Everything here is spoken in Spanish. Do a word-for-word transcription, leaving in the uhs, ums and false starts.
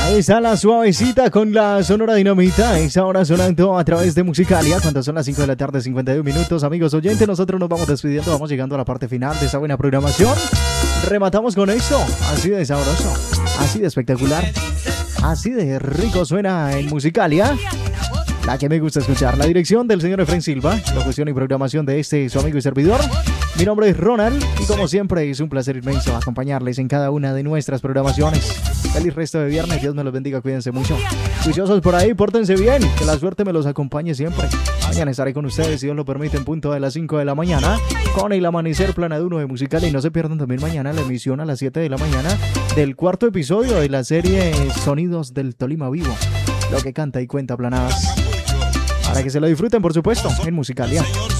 Ahí está la suavecita con la Sonora Dinamita. Esa hora sonando a través de Musicalia. Cuando son las cinco de la tarde, cincuenta y un minutos. Amigos oyentes, nosotros nos vamos despidiendo. Vamos llegando a la parte final de esa buena programación. Rematamos con eso. Así de sabroso, así de espectacular, así de rico suena en Musicalia. La que me gusta escuchar. La dirección del señor Efraín Silva. Locución y programación de este, su amigo y servidor. Mi nombre es Ronald y como siempre es un placer inmenso acompañarles en cada una de nuestras programaciones. Feliz resto de viernes, Dios me los bendiga, cuídense mucho. Juiciosos por ahí, pórtense bien, que la suerte me los acompañe siempre. Mañana estaré con ustedes, si Dios lo permite, en punto de las cinco de la mañana con el amanecer planaduno de Musicalia. Y no se pierdan también mañana la emisión a las siete de la mañana del cuarto episodio de la serie Sonidos del Tolima Vivo. Lo que canta y cuenta Planadas. Para que se lo disfruten, por supuesto, en Musicalia.